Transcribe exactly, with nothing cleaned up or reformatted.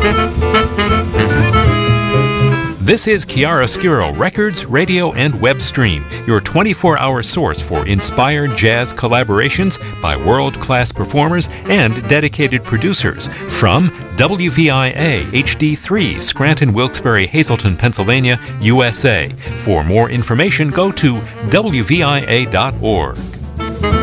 This is Chiaroscuro Records, Radio, and Web Stream, your twenty-four hour source for inspired jazz collaborations by world-class performers and dedicated producers from W V I A H D three, Scranton, Wilkes-Barre, Hazleton, Pennsylvania, U S A. For more information, go to W V I A dot org.